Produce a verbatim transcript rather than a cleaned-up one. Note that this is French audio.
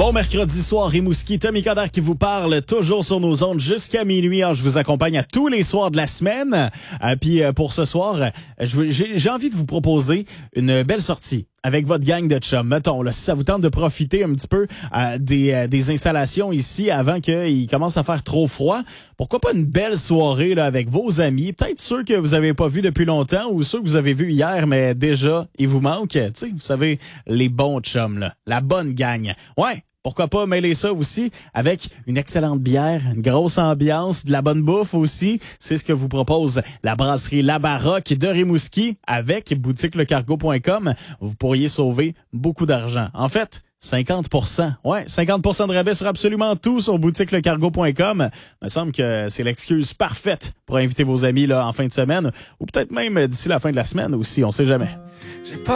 Bon mercredi soir, Rimouski, Tommy Coderre qui vous parle, toujours sur nos ondes jusqu'à minuit. Je vous accompagne à tous les soirs de la semaine. Euh, Puis euh, pour ce soir, je, j'ai, j'ai envie de vous proposer une belle sortie avec votre gang de chums. Mettons, là, si ça vous tente de profiter un petit peu euh, des, euh, des installations ici avant qu'il commence à faire trop froid, pourquoi pas une belle soirée là avec vos amis, peut-être ceux que vous avez pas vus depuis longtemps ou ceux que vous avez vus hier, mais déjà, ils vous manquent. Tu sais, vous savez, les bons chums, là, la bonne gang. Ouais. Pourquoi pas mêler ça aussi avec une excellente bière, une grosse ambiance, de la bonne bouffe aussi. C'est ce que vous propose la brasserie La Baroque de Rimouski avec boutique le cargo point com. Vous pourriez sauver beaucoup d'argent. En fait, cinquante pour cent. Ouais, cinquante pour cent de rabais sur absolument tout sur boutique le cargo point com. Il me semble que c'est l'excuse parfaite pour inviter vos amis là en fin de semaine ou peut-être même d'ici la fin de la semaine aussi, on sait jamais. J'ai pas